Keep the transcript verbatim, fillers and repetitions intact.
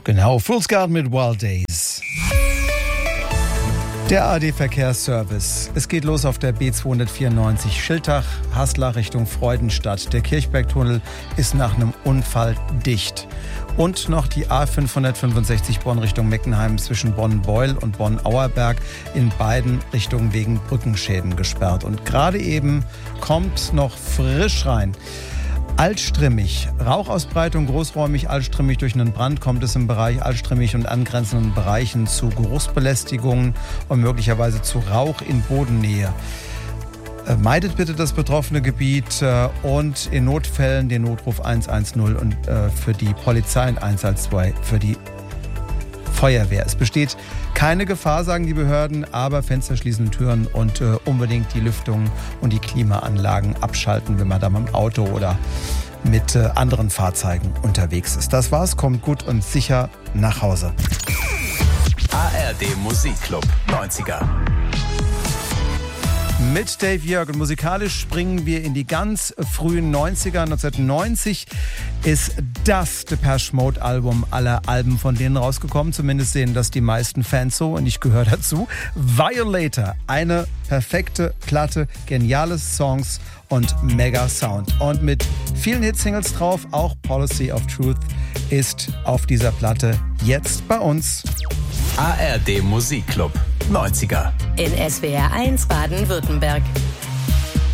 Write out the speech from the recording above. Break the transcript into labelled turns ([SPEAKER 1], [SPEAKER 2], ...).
[SPEAKER 1] Genau, Fool's Garden mit Wild Days. Der A D Verkehrsservice. Es geht los auf der B zweihundertvierundneunzig Schiltach, Haslach Richtung Freudenstadt. Der Kirchbergtunnel ist nach einem Unfall dicht. Und noch die A fünfhundertfünfundsechzig Bonn Richtung Meckenheim zwischen Bonn-Beul und Bonn-Auerberg in beiden Richtungen wegen Brückenschäden gesperrt. Und gerade eben kommt noch frisch rein. Altstrimmig. Rauchausbreitung großräumig altstrimmig. Durch einen Brand kommt es im Bereich altstrimmig und angrenzenden Bereichen zu Geruchsbelästigungen und möglicherweise zu Rauch in Bodennähe. Meidet bitte das betroffene Gebiet und in Notfällen den Notruf eins eins null und für die Polizei und eins eins zwei für die Feuerwehr. Es besteht keine Gefahr, sagen die Behörden, aber Fenster schließen, Türen und äh, unbedingt die Lüftung und die Klimaanlagen abschalten, wenn man da mit dem Auto oder mit äh, anderen Fahrzeugen unterwegs ist. Das war's, kommt gut und sicher nach Hause.
[SPEAKER 2] A R D Musikclub neunziger.
[SPEAKER 1] Mit Dave Jörg und musikalisch springen wir in die ganz frühen neunziger. neunzehnhundertneunzig ist das Depeche Mode Album aller Alben von denen rausgekommen. Zumindest sehen das die meisten Fans so und ich gehöre dazu. Violator, eine perfekte Platte, geniale Songs und mega Sound. Und mit vielen Hitsingles drauf, auch Policy of Truth ist auf dieser Platte jetzt bei uns.
[SPEAKER 2] A R D Musikclub neunziger.
[SPEAKER 3] In S W R eins Baden-Württemberg.